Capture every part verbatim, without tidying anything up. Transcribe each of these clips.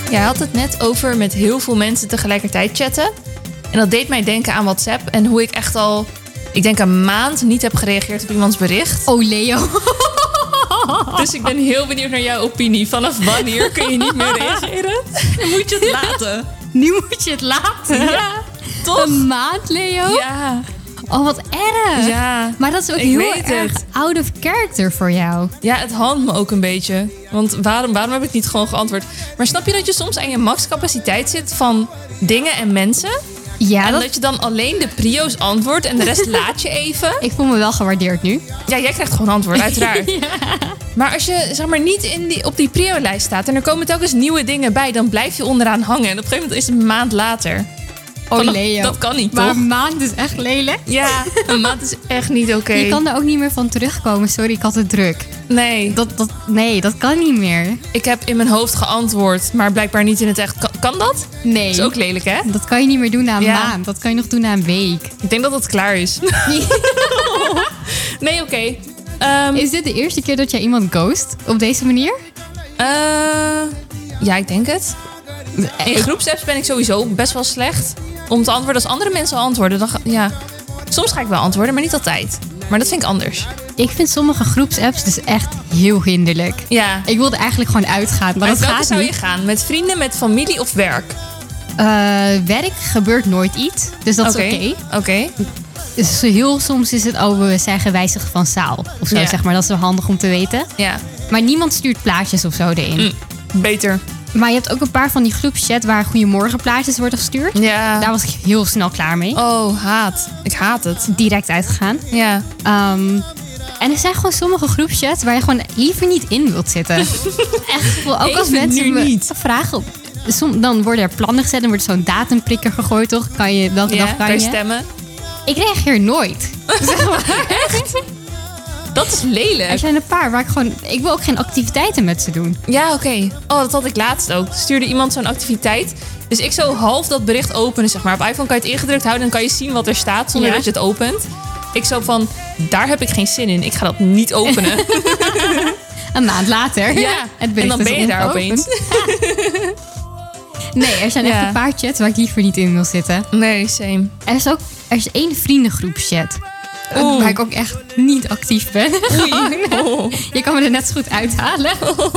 Jij had het net over met heel veel mensen tegelijkertijd chatten. En dat deed mij denken aan WhatsApp. En hoe ik echt al, ik denk een maand niet heb gereageerd op iemands bericht. Oh, Leo. Dus ik ben heel benieuwd naar jouw opinie. Vanaf wanneer kun je niet meer reageren? Dan moet je het laten. Nu moet je het laten. Ja, toch? Een maand, Leo? Ja. Oh, wat erg. Ja. Maar dat is ook Ik heel weet erg het. out of character voor jou. Ja, het hangt me ook een beetje. Want waarom, waarom heb ik niet gewoon geantwoord? Maar snap je dat je soms aan je maxcapaciteit zit van dingen en mensen? Ja, En dat... dat je dan alleen de prio's antwoordt en de rest laat je even? ik voel me wel gewaardeerd nu. Ja, jij krijgt gewoon antwoord, uiteraard. Ja. Maar als je zeg maar niet in die, op die prio-lijst staat en er komen telkens nieuwe dingen bij, dan blijf je onderaan hangen. En op een gegeven moment is het een maand later. Oh, Vanaf- Leo. Dat kan niet, Maar toch? een maand is echt lelijk. Ja, een maand is echt niet oké. Je kan er ook niet meer van terugkomen. Sorry, ik had het druk. Nee, Dat, dat, nee, dat kan niet meer. ik heb in mijn hoofd geantwoord, maar blijkbaar niet in het echt. Kan, kan dat? Nee. Dat is ook lelijk, hè? Dat kan je niet meer doen na een Ja. maand. Dat kan je nog doen na een week. Ik denk dat het klaar is. Nee, oké. Ehm, Is dit de eerste keer dat jij iemand ghost op deze manier? eh, ja, ik denk het. In groepsapps ben ik sowieso best wel slecht om te antwoorden. Als andere mensen antwoorden, dan ga, ja. Soms ga ik wel antwoorden, maar niet altijd. Maar dat vind ik anders. Ik vind sommige groepsapps dus echt heel hinderlijk. Ja. Ik wilde eigenlijk gewoon uitgaan, maar Met dat welke gaat zou niet. je gaan? Met vrienden, met familie of werk? Eh, werk gebeurt nooit iets, dus dat is oké. Oké. Dus heel soms is het, oh, we zijn gewijzigd van zaal. Of zo, Ja. zeg maar. Dat is wel handig om te weten. Ja. Maar niemand stuurt plaatjes of zo erin. Mm, beter. Maar je hebt ook een paar van die groepschat waar goeiemorgen plaatjes worden gestuurd. Ja. Daar was ik heel snel klaar mee. Oh, haat. Ik haat het. Direct uitgegaan. Ja. Ehm, en er zijn gewoon sommige groepchats waar je gewoon liever niet in wilt zitten. Echt, ook als Even mensen nu me niet. vragen. Op, som, dan worden er plannen gezet en wordt zo'n datumprikker gegooid, toch? Kan je, welke Ja, dag kan kan je je? stemmen? Ik reageer nooit. Zeg maar. Echt? Dat is lelijk. Er zijn een paar waar ik gewoon... Ik wil ook geen activiteiten met ze doen. Ja, oké. Oh, dat had ik laatst ook. Stuurde iemand zo'n activiteit. Dus ik zo half dat bericht openen, zeg maar. Op iPhone kan je het ingedrukt houden en kan je zien wat er staat zonder Ja. dat je het opent. Ik zo van, daar heb ik geen zin in. Ik ga dat niet openen. Een maand later. Ja, Het en bericht dan is ben je daar ongeopend. opeens. Nee, er zijn Ja. echt een paar chats waar ik liever niet in wil zitten. Nee, same. Er is ook er is één vriendengroepchat. Oeh. Waar ik ook echt niet actief ben. Oei. Oh. Je kan me er net zo goed uithalen.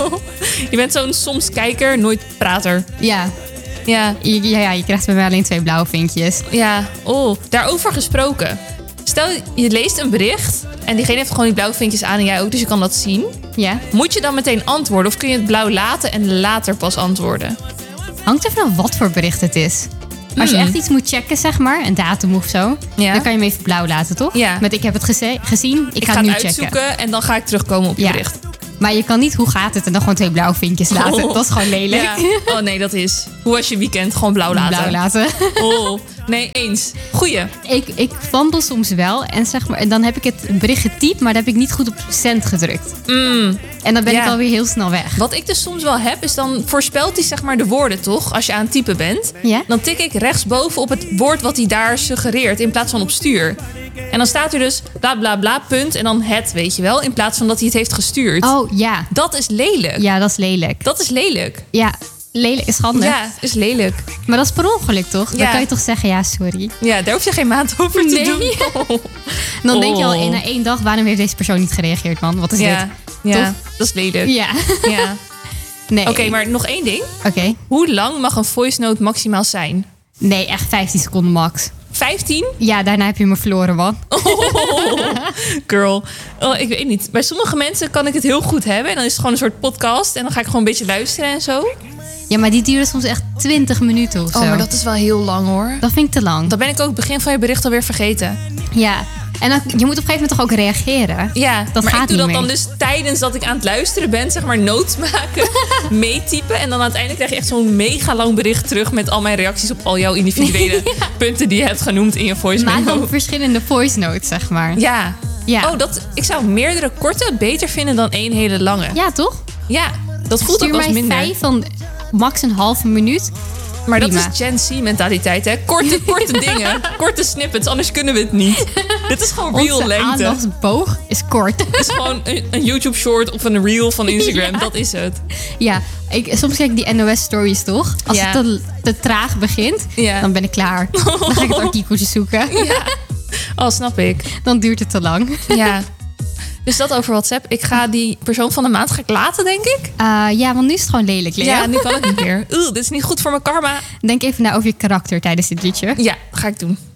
Je bent zo'n soms kijker, nooit prater. Ja. Ja, Je, ja, ja, je krijgt bij mij alleen twee blauwe vinkjes. ja. Oh, daarover gesproken. Stel, je leest een bericht en diegene heeft gewoon die blauwe vinkjes aan en jij ook, dus je kan dat zien. Ja. Moet je dan meteen antwoorden of kun je het blauw laten en later pas antwoorden? Hangt er vanaf wat voor bericht het is. Als je Hmm. echt iets moet checken, zeg maar, een datum of zo, Ja. dan kan je hem even blauw laten, toch? Ja. Met ik heb het geze- gezien, ik, Ik ga ga het nu het checken. uitzoeken en dan ga ik terugkomen op je Ja. bericht. Maar je kan niet, hoe gaat het? En dan gewoon twee blauwe vinkjes laten. Oh. Dat is gewoon lelijk. Ja. Oh nee, dat is. Hoe was je weekend? Gewoon blauw laten. Blauw laten. Oh, nee, eens. Goeie. Ik, ik wandel soms wel en, zeg maar, en dan heb ik het bericht getypt, maar dan heb ik niet goed op send gedrukt. Mm. En dan ben Ja. ik alweer heel snel weg. Wat ik dus soms wel heb, is dan voorspelt hij zeg maar de woorden, toch? Als je aan het typen bent. Ja? Dan tik ik rechtsboven op het woord wat hij daar suggereert, in plaats van op stuur. En dan staat er dus bla bla bla, punt, en dan het, weet je wel. In plaats van dat hij het heeft gestuurd. Oh, ja. Dat is lelijk. Ja, dat is lelijk. Dat is lelijk. Ja, lelijk is schande. Ja, is lelijk. Maar dat is per ongeluk, toch? Dan Ja. kan je toch zeggen, ja, sorry. Ja, daar hoef je geen maand over te Nee. doen. Oh. Dan denk je al Oh. in na één dag, waarom heeft deze persoon niet gereageerd, man? Wat is Ja, dit? ja, Toch? dat is lelijk. Ja. Ja. Nee. Oké, maar nog één ding. Oké. Hoe lang mag een voice note maximaal zijn? Nee, echt vijftien seconden max. vijftien? Ja, daarna heb je me verloren, man. Oh, girl. Oh, ik weet niet. Bij sommige mensen kan ik het heel goed hebben. En dan is het gewoon een soort podcast. En dan ga ik gewoon een beetje luisteren en zo. Ja, maar die duren soms echt twintig minuten of zo. Oh, maar dat is wel heel lang hoor. Dat vind ik te lang. Dan ben ik ook het begin van je bericht alweer vergeten. Ja. En dan, je moet op een gegeven moment toch ook reageren? Ja, Dat maar gaat ik doe niet dat dan meer. dus tijdens dat ik aan het luisteren ben. Zeg maar notes maken, meetypen. En dan aan het einde krijg je echt zo'n mega lang bericht terug... met al mijn reacties op al jouw individuele punten die je hebt genoemd in je voice Maak memo. dan verschillende voice notes, zeg maar. Ja. Ja. Oh, dat, ik zou meerdere korte beter vinden dan één hele lange. Ja, toch? Ja, dat voelt Stuur ook als mij minder. vijf van max een halve minuut. Maar dat Prima. is Gen Z mentaliteit, hè? Korte, korte dingen. Korte snippets, anders kunnen we het niet. Dit is gewoon real Onze lengte. aandachtsboog is kort. Het is gewoon een, een YouTube short of een reel van Instagram. Ja. Dat is het. Ja, ik, soms kijk ik die N O S-stories toch? Als Ja. het te, te traag begint, Ja. dan ben ik klaar. Dan ga ik het artikeltje zoeken. Ja. Oh, snap ik. Dan duurt het te lang. Ja. Dus dat over WhatsApp. Ik ga die persoon van de maand ga ik laten, denk ik. Uh, ja, want nu is het gewoon lelijk, Lea. Ja, nu kan het niet meer. Oeh, dit is niet goed voor mijn karma. Denk even na over je karakter tijdens dit liedje. Ja, dat ga ik doen.